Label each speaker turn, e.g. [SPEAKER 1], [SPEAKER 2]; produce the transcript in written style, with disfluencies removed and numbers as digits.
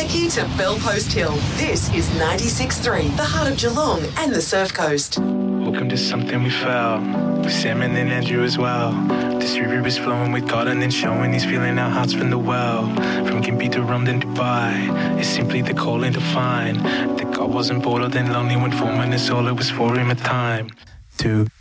[SPEAKER 1] Taranaki to Bellpost Hill. This is 96.3, the heart of Geelong and the Surf Coast.
[SPEAKER 2] Welcome to something we felt, with Salmon and Andrew as well. This river is flowing with God and then showing he's feeling our hearts from the well. From Gympie to Rome then Dubai, it's simply the calling to find that God wasn't bored or then lonely when forming us all, it was for him a time to